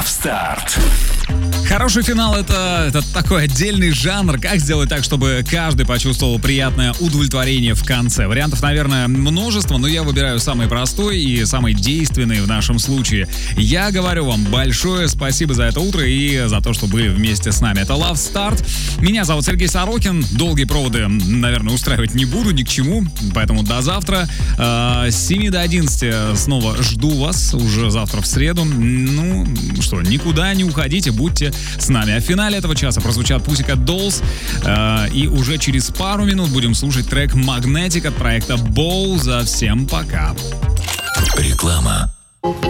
Love Start. Хороший финал — это такой отдельный жанр. Как сделать так, чтобы каждый почувствовал приятное удовлетворение в конце? Вариантов, наверное, множество, но я выбираю самый простой и самый действенный в нашем случае. Я говорю вам большое спасибо за это утро и за то, что были вместе с нами. Это Love Start. Меня зовут Сергей Сорокин. Долгие проводы, наверное, устраивать не буду ни к чему, поэтому до завтра. С 7 до 11 снова жду вас уже завтра в среду. Ну что, никуда не уходите, будьте с нами. А в финале этого часа прозвучат Pussycat Dolls. И уже через пару минут будем слушать трек Magnetic от проекта Bow. Всем пока. Реклама.